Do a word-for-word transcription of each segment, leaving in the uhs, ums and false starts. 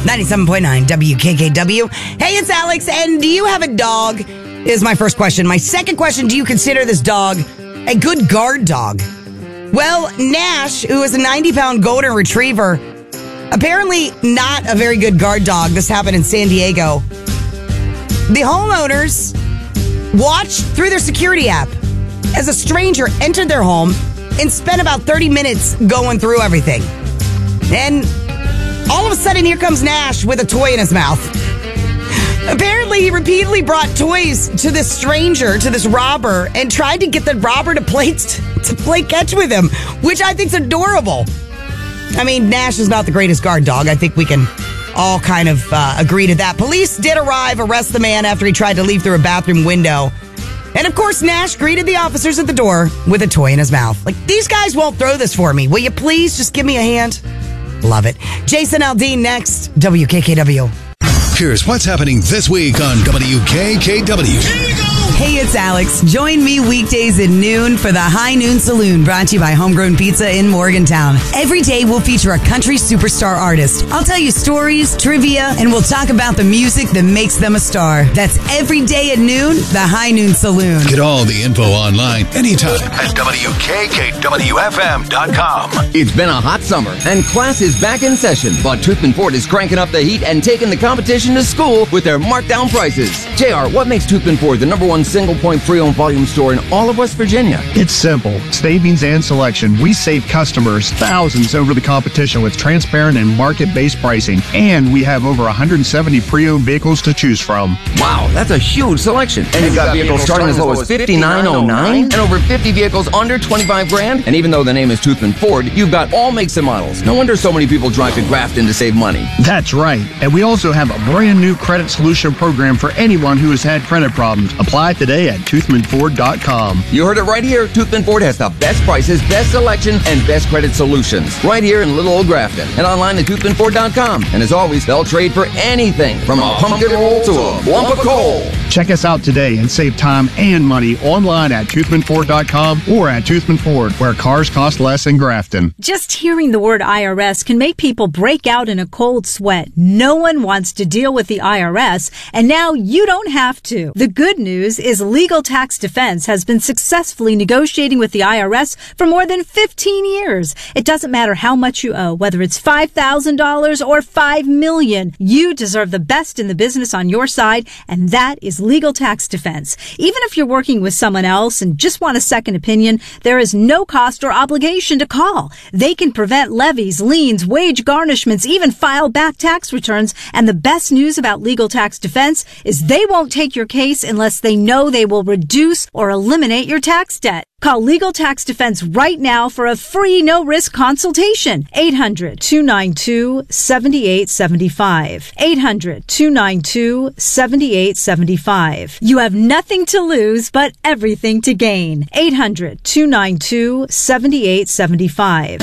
ninety-seven point nine W K K W. Hey, it's Alex, and do you have a dog? Is my first question. My second question, do you consider this dog a good guard dog? Well, Nash, who is a ninety-pound golden retriever, apparently not a very good guard dog. This happened in San Diego. The homeowners watched through their security app as a stranger entered their home and spent about thirty minutes going through everything. And all of a sudden, here comes Nash with a toy in his mouth. Apparently, he repeatedly brought toys to this stranger, to this robber, and tried to get the robber to play, to play catch with him, which I think's adorable. I mean, Nash is not the greatest guard dog. I think we can all kind of uh, agree to that. Police did arrive, arrest the man after he tried to leave through a bathroom window. And of course, Nash greeted the officers at the door with a toy in his mouth. Like, these guys won't throw this for me. Will you please just give me a hand? Love it. Jason Aldean next, W K K W. Here's what's happening this week on W K K W. Hey, it's Alex. Join me weekdays at noon for the High Noon Saloon, brought to you by Homegrown Pizza in Morgantown. Every day we'll feature a country superstar artist. I'll tell you stories, trivia, and we'll talk about the music that makes them a star. That's every day at noon, the High Noon Saloon. Get all the info online anytime at W K K W F M dot com. It's been a hot summer, and class is back in session, but Toothman Ford is cranking up the heat and taking the competition to school with their markdown prices. J R, what makes Toothman Ford the number one single-point pre-owned volume store in all of West Virginia? It's simple. Savings and selection. We save customers thousands over the competition with transparent and market-based pricing. And we have over one hundred seventy pre-owned vehicles to choose from. Wow, that's a huge selection. And you've got vehicles starting as low as fifty-nine oh nine and over fifty vehicles under twenty-five grand. And even though the name is Toothman Ford, you've got all makes and models. No wonder so many people drive to Grafton to save money. That's right. And we also have a brand new credit solution program for anyone who has had credit problems. Apply today at Toothman Ford dot com. You heard it right here. Toothman Ford has the best prices, best selection, and best credit solutions. Right here in Little Old Grafton. And online at Toothman Ford dot com. And as always, they'll trade for anything from a pumpkin roll to a lump of coal. Check us out today and save time and money online at Toothman Ford dot com or at Toothman Ford, where cars cost less in Grafton. Just hearing the word I R S can make people break out in a cold sweat. No one wants to deal with the I R S, and now you don't have to. The good news is Legal Tax Defense has been successfully negotiating with the I R S for more than fifteen years. It doesn't matter how much you owe, whether it's five thousand dollars or five million dollars. You deserve the best in the business on your side, and that is Legal Tax Defense. Even if you're working with someone else and just want a second opinion, there is no cost or obligation to call. They can prevent levies, liens, wage garnishments, even file back tax returns. And the best news about Legal Tax Defense is they won't take your case unless they know they will reduce or eliminate your tax debt. Call Legal Tax Defense right now for a free no-risk consultation. eight hundred, two nine two, seven eight seven five. eight hundred, two nine two, seven eight seven five. You have nothing to lose, but everything to gain. eight hundred, two nine two, seven eight seven five.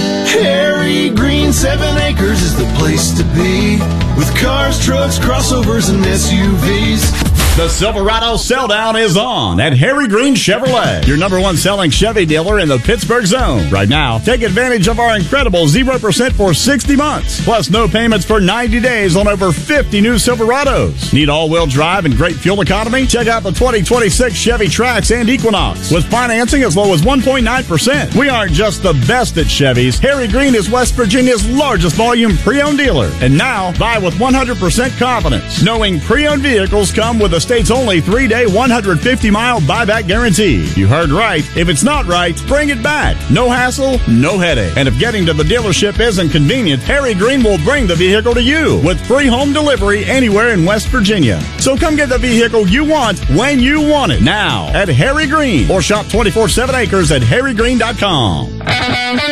Harry Green, seven acres is the place to be. With cars, trucks, crossovers, and S U Vs. The Silverado sell-down is on at Harry Green Chevrolet, your number one selling Chevy dealer in the Pittsburgh zone. Right now, take advantage of our incredible zero percent for sixty months, plus no payments for ninety days on over fifty new Silverados. Need all-wheel drive and great fuel economy? Check out the twenty twenty-six Chevy Trax and Equinox with financing as low as one point nine percent. We aren't just the best at Chevys. Harry Green is West Virginia's largest volume pre-owned dealer. And now, buy with one hundred percent confidence, knowing pre-owned vehicles come with a state's only three-day, one hundred fifty mile buyback guarantee. You heard right. If it's not right, bring it back. No hassle, no headache. And if getting to the dealership isn't convenient, Harry Green will bring the vehicle to you with free home delivery anywhere in West Virginia. So come get the vehicle you want when you want it now at Harry Green, or shop twenty-four seven acres at harry green dot com.